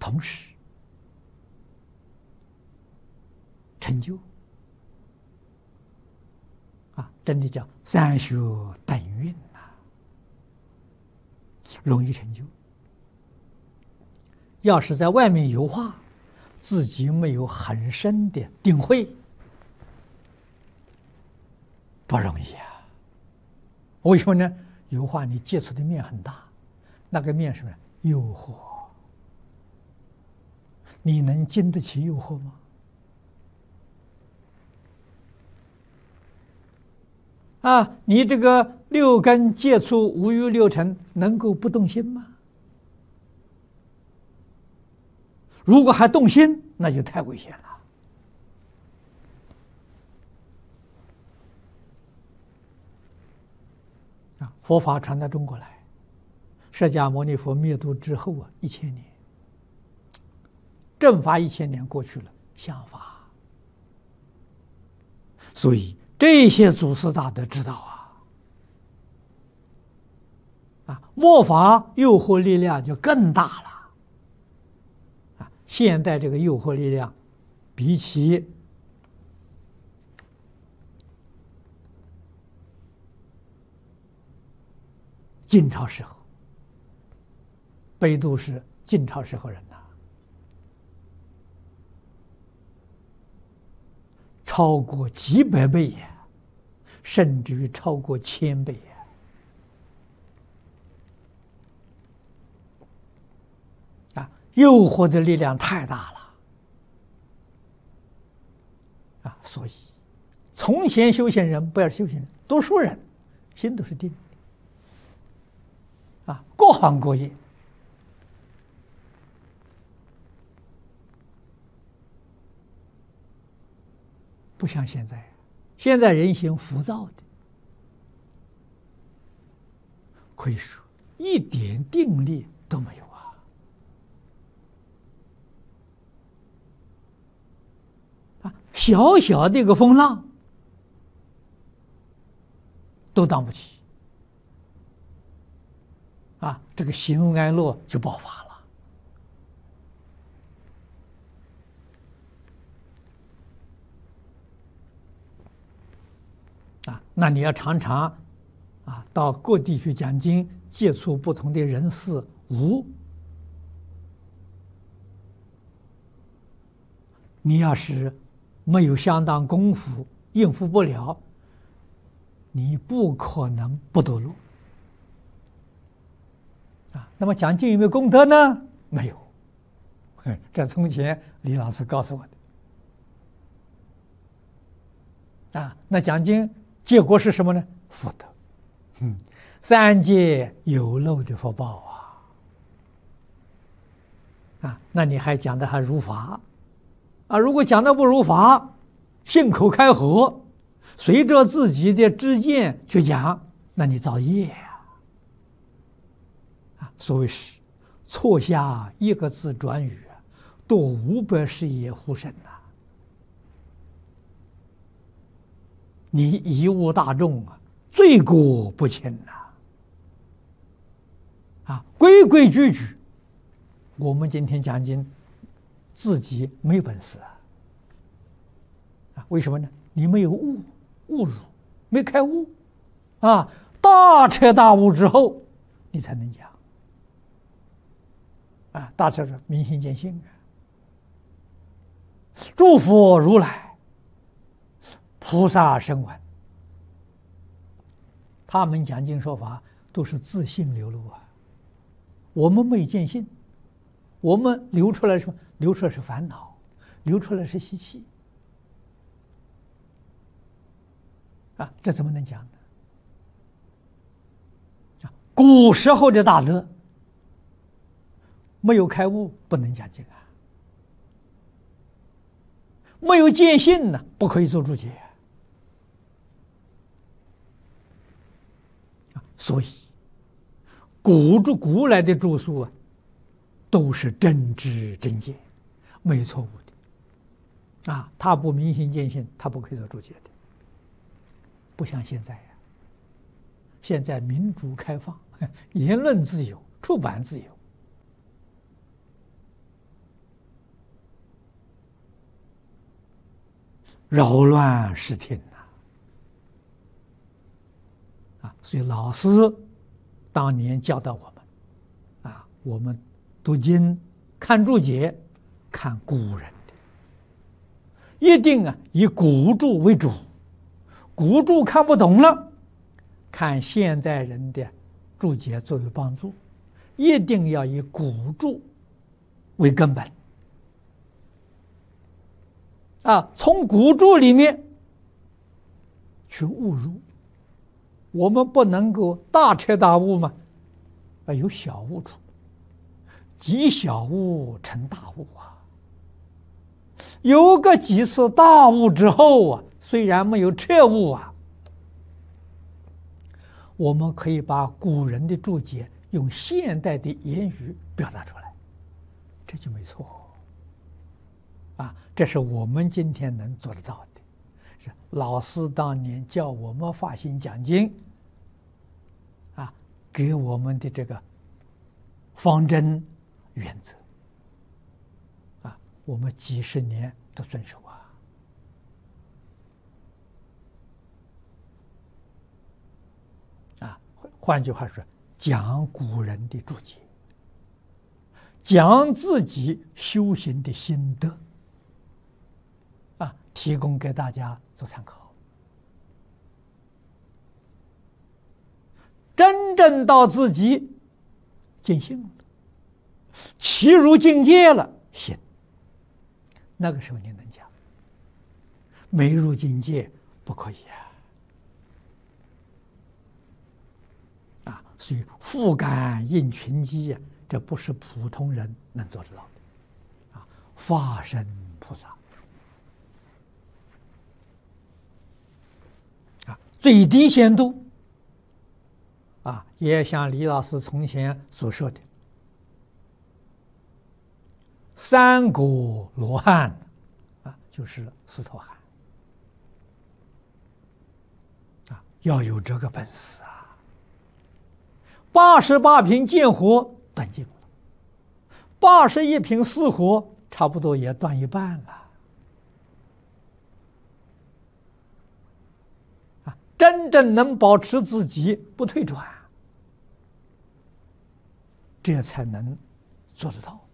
同时成就真的叫三学等运呐，容易成就。要是在外面油画，自己没有很深的定慧，不容易啊。为什么呢？油画你接触的面很大，那个面是什么？诱惑。你能经得起诱惑吗？你这个六根接触五欲六尘，能够不动心吗？如果还动心，那就太危险了。佛法传到中国来，释迦牟尼佛灭度之后1000年，正法1000年过去了，相法。所以这些祖师大德知道末法诱惑力量就更大了。现代这个诱惑力量，比起晋朝时候，北渡是晋朝时候人超过几百倍甚至于超过1000倍诱惑的力量太大了所以从前修行人，不要修行人，读书人心都是定各行各业不像现在，现在人心浮躁的，可以说一点定力都没有小小的一个风浪都挡不起这个喜怒哀乐就爆发了那你要常常到各地去讲经，接触不同的人事物，你要是没有相当功夫，应付不了，你不可能不堕落那么讲经有没有功德呢？没有。这从前李老师告诉我的那讲经结果是什么呢？福德3界有漏的福报那你还讲的还如法如果讲的不如法，信口开河，随着自己的知见去讲，那你造业所谓是错下一个字转语，堕500世业护身你贻误大众罪过不轻规规矩矩。我们今天讲经，自己没本事为什么呢？你没有误入，没开悟大彻大悟之后，你才能讲大彻明心见性诸佛如来菩萨声闻，他们讲经说法都是自性流露我们没见性，我们流出来什么？流出来是烦恼，流出来是习气这怎么能讲呢？古时候的大德没有开悟，不能讲经没有见性呢，不可以做注解所以古来的著述都是真知真见，没错误的他不明心见性，他不可以做注解的。不像现在现在民主开放，言论自由，出版自由扰乱视听所以老师当年教导我们我们读经看注解，看古人的，一定以古注为主，古注看不懂了，看现在人的注解作为帮助，一定要以古注为根本从古注里面去悟入。我们不能够大彻大悟嘛，有小悟处，积小悟成大悟有个几次大悟之后虽然没有彻悟我们可以把古人的注解用现代的言语表达出来，这就没错这是我们今天能做得到的。是老师当年教我们发心讲经给我们的这个方针原则我们几十年都遵守换句话说，讲古人的注解，讲自己修行的心得提供给大家做参考。真正到自己尽兴了，其入境界了，行，那个时候你能讲。没入境界不可以所以复感应群机这不是普通人能做得到的法身菩萨最低限度也像李老师从前所说的，三果罗汉就是斯陀含要有这个本事88品见火断尽了，81品四火差不多也断一半了真正能保持自己不退转，这才能做得到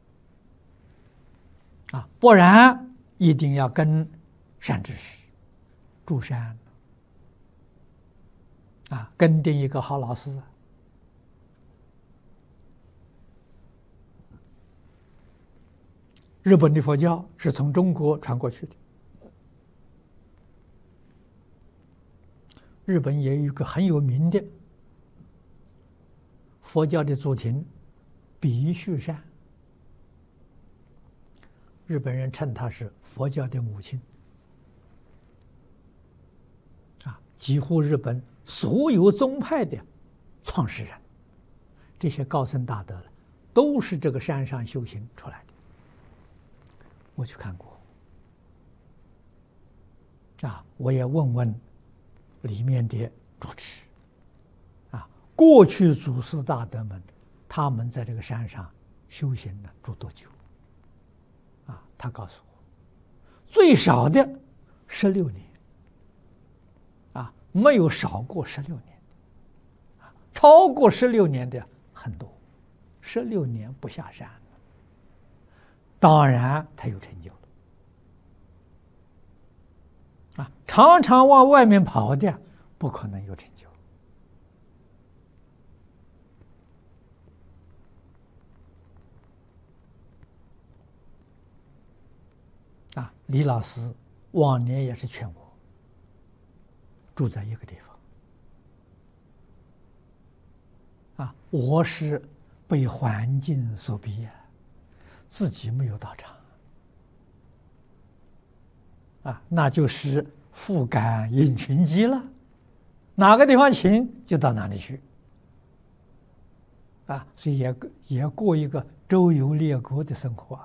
不然一定要跟善知识住山跟定一个好老师日本的佛教是从中国传过去的，日本也有一个很有名的佛教的祖庭比须山，日本人称它是佛教的母亲几乎日本所有宗派的创始人，这些高僧大德都是这个山上修行出来的。我去看过我也问问里面的主持过去祖师大德们他们在这个山上修行了住多久他告诉我最少的16年没有少过16年超过16年的很多，16年不下山当然他有成就了常常往外面跑的不可能有成就李老师往年也是劝我住在一个地方我是被环境所逼自己没有到场那就是复感应群机了，哪个地方请就到哪里去所以也过一个周游列国的生活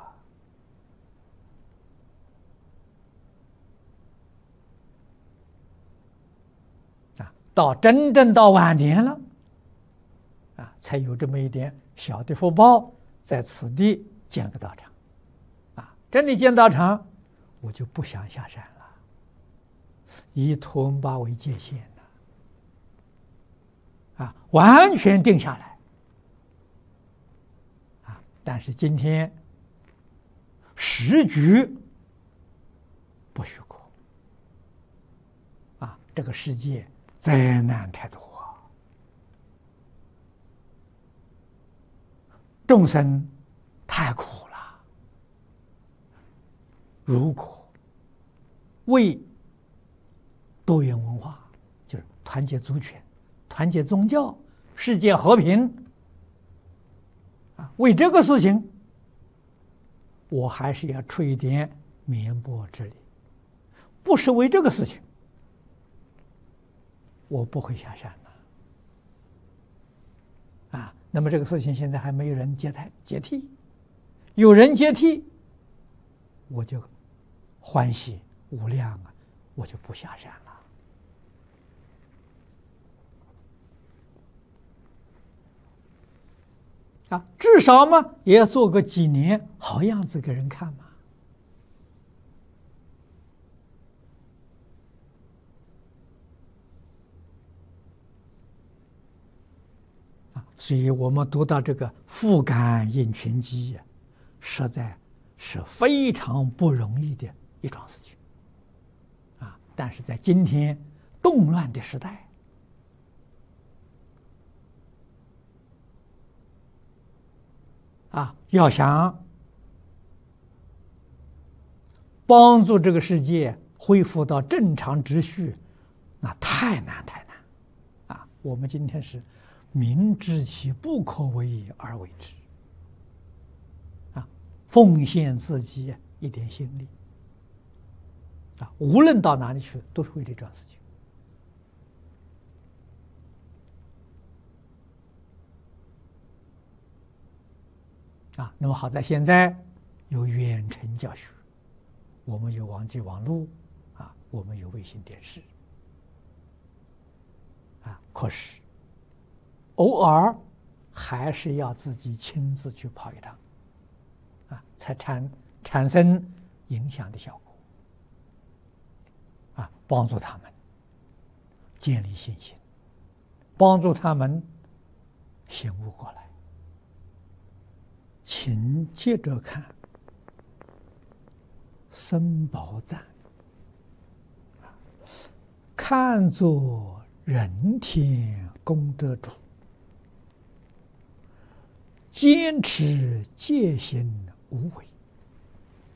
到真正到晚年了才有这么一点小的福报，在此地建个道场真的建道场我就不想下山了以图文巴为界限的，完全定下来，但是今天时局不许可，这个世界灾难太多，众生太苦了。如果为多元文化，就是团结族群、团结宗教、世界和平，为这个事情，我还是要出一点绵薄之力。不是为这个事情，我不会下山的。那么这个事情现在还没有人接替，有人接替，我就欢喜无量我就不下山了。至少嘛，也要做个几年好样子给人看嘛。所以我们读到这个复感应群机，实在是非常不容易的一桩事情。但是在今天动乱的时代，要想帮助这个世界恢复到正常秩序，那太难我们今天是明知其不可为而为之，奉献自己一点心力，无论到哪里去，都是为这桩事情。那么好在现在有远程教学，我们有网际网络，我们有卫星电视，可是偶尔还是要自己亲自去跑一趟，才产生影响的效果，帮助他们建立信心，帮助他们醒悟过来。请接着看僧宝赞，看作人天功德主，坚持戒心无为，